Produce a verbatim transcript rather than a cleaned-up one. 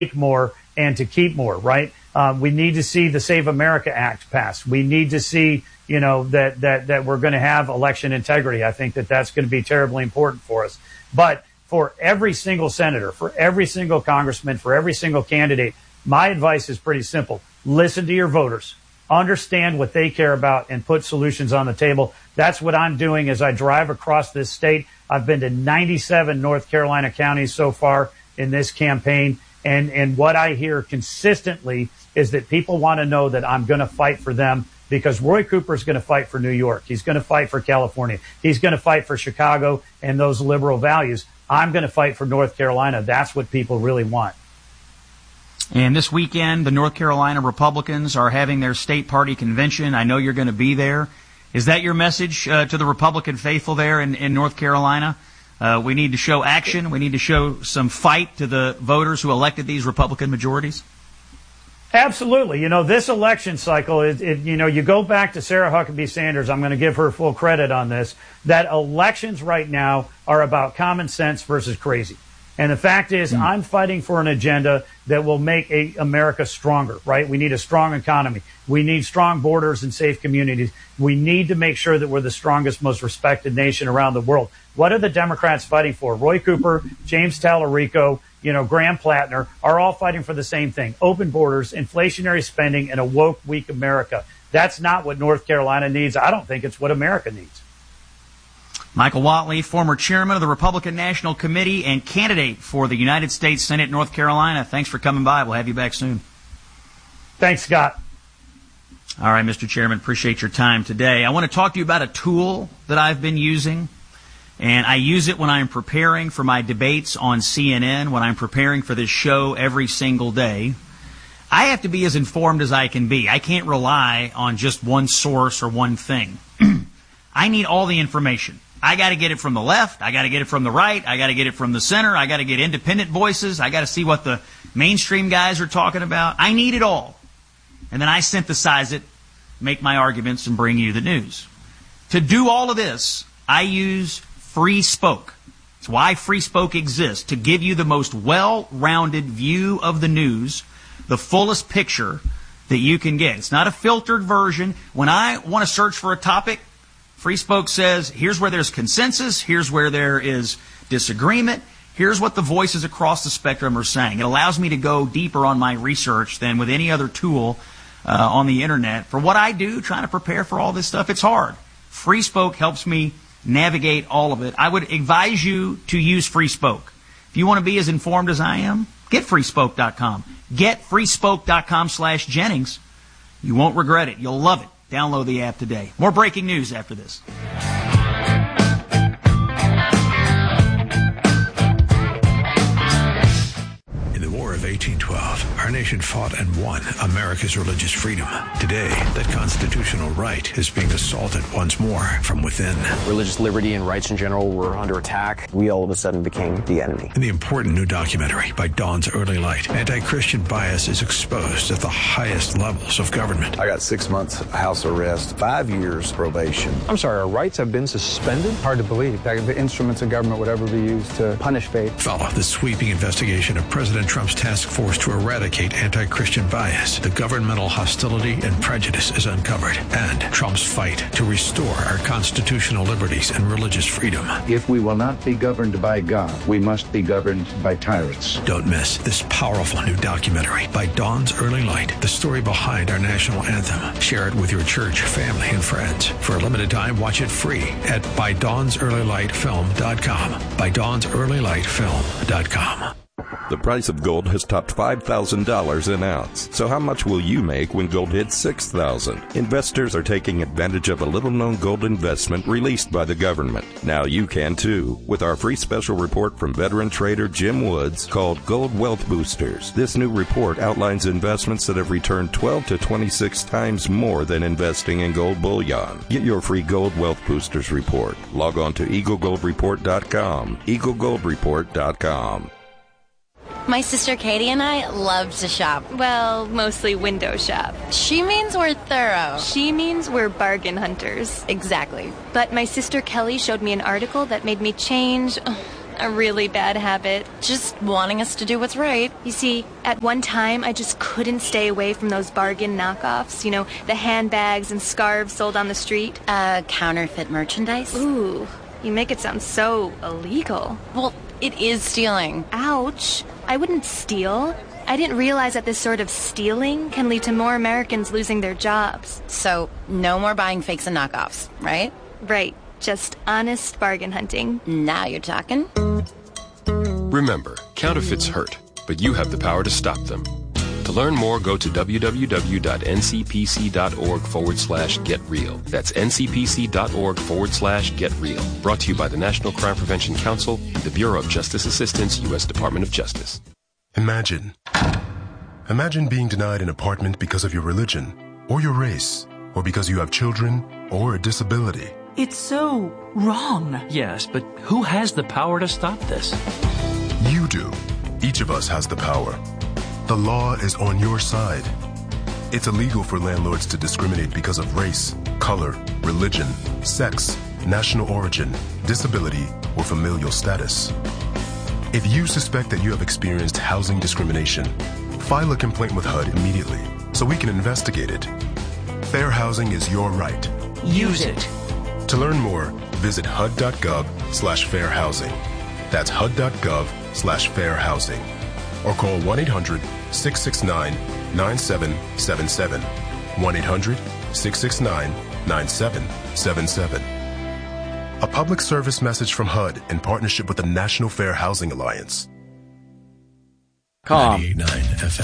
more and to keep more, right? Um, we need to see the Save America Act passed. We need to see, you know, that, that, that we're going to have election integrity. I think that that's going to be terribly important for us. But for every single senator, for every single congressman, for every single candidate, my advice is pretty simple. Listen to your voters. Understand what they care about and put solutions on the table. That's what I'm doing as I drive across this state. I've been to ninety-seven North Carolina counties so far in this campaign. And, and what I hear consistently is that people want to know that I'm going to fight for them, because Roy Cooper is going to fight for New York. He's going to fight for California. He's going to fight for Chicago and those liberal values. I'm going to fight for North Carolina. That's what people really want. And this weekend, the North Carolina Republicans are having their state party convention. I know you're going to be there. Is that your message uh, to the Republican faithful there in, in North Carolina? Uh, we need to show action. We need to show some fight to the voters who elected these Republican majorities. Absolutely. You know, this election cycle, it, it, you know, you go back to Sarah Huckabee Sanders. I'm going to give her full credit on this, that elections right now are about common sense versus crazy. And the fact is, mm. I'm fighting for an agenda that will make a, America stronger, right? We need a strong economy. We need strong borders and safe communities. We need to make sure that we're the strongest, most respected nation around the world. What are the Democrats fighting for? Roy Cooper, James Tallarico, you know, Graham Plattner are all fighting for the same thing: open borders, inflationary spending, and a woke, weak America. That's not what North Carolina needs. I don't think it's what America needs. Michael Whatley, former chairman of the Republican National Committee and candidate for the United States Senate, North Carolina. Thanks for coming by. We'll have you back soon. Thanks, Scott. All right, Mister Chairman, appreciate your time today. I want to talk to you about a tool that I've been using, and I use it when I'm preparing for my debates on C N N, when I'm preparing for this show every single day. I have to be as informed as I can be. I can't rely on just one source or one thing. I need all the information. I got to get it from the left. I got to get it from the right. I got to get it from the center. I got to get independent voices. I got to see what the mainstream guys are talking about. I need it all. And then I synthesize it, make my arguments, and bring you the news. To do all of this, I use Free Spoke. It's why Free Spoke exists, to give you the most well-rounded view of the news, the fullest picture that you can get. It's not a filtered version. When I want to search for a topic, Free Spoke says, here's where there's consensus, here's where there is disagreement, here's what the voices across the spectrum are saying. It allows me to go deeper on my research than with any other tool uh, on the internet. For what I do, trying to prepare for all this stuff, it's hard. Free Spoke helps me navigate all of it. I would advise you to use Free Spoke. If you want to be as informed as I am, get free spoke dot com. Get free spoke dot com slash Jennings. You won't regret it. You'll love it. Download the app today. More breaking news after this. In the War of eighteen twelve, our nation fought and won America's religious freedom. Today, that constitutional right is being assaulted once more from within. Religious liberty and rights in general were under attack. We all of a sudden became the enemy. In the important new documentary by Dawn's Early Light, anti-Christian bias is exposed at the highest levels of government. I got six months house arrest, five years probation. I'm sorry, our rights have been suspended? Hard to believe that the instruments of government would ever be used to punish faith. Follow the sweeping investigation of President Trump's task force to eradicate anti-Christian bias. The governmental hostility and prejudice is uncovered, and Trump's fight to restore our constitutional liberties and religious freedom. If we will not be governed by God, we must be governed by tyrants. Don't miss this powerful new documentary by Dawn's Early Light, the story behind our national anthem. Share it with your church, family, and friends. For a limited time, watch it free at by dawns early light film dot com. by dawns early light film dot com. The price of gold has topped five thousand dollars an ounce. So how much will you make when gold hits six thousand dollars? Investors are taking advantage of a little-known gold investment released by the government. Now you can too, with our free special report from veteran trader Jim Woods called Gold Wealth Boosters. This new report outlines investments that have returned twelve to twenty-six times more than investing in gold bullion. Get your free Gold Wealth Boosters report. Log on to eagle gold report dot com. eagle gold report dot com. My sister Katie and I love to shop. Well, mostly window shop. She means we're thorough. She means we're bargain hunters. Exactly. But my sister Kelly showed me an article that made me change... a really bad habit. Just wanting us to do what's right. You see, at one time, I just couldn't stay away from those bargain knockoffs. You know, the handbags and scarves sold on the street. Uh, counterfeit merchandise? Ooh, you make it sound so illegal. Well, it is stealing. Ouch. I wouldn't steal. I didn't realize that this sort of stealing can lead to more Americans losing their jobs. So, no more buying fakes and knockoffs, right? Right. Just honest bargain hunting. Now you're talking. Remember, counterfeits hurt, but you have the power to stop them. To learn more, go to www.ncpc.org forward slash get real. That's ncpc.org forward slash get real. Brought to you by the National Crime Prevention Council and the Bureau of Justice Assistance, U S Department of Justice. Imagine. Imagine being denied an apartment because of your religion, or your race, or because you have children, or a disability. It's so wrong. Yes, but who has the power to stop this? You do. Each of us has the power. The law is on your side. It's illegal for landlords to discriminate because of race, color, religion, sex, national origin, disability, or familial status. If you suspect that you have experienced housing discrimination, file a complaint with H U D immediately so we can investigate it. Fair housing is your right. Use it. To learn more, visit H U D dot gov slash fair housing. That's H U D dot gov slash fair housing. Or call one eight hundred six six nine nine seven seven seven. one eight hundred six six nine nine seven seven seven. A public service message from H U D in partnership with the National Fair Housing Alliance. Com. ninety-eight point nine F M.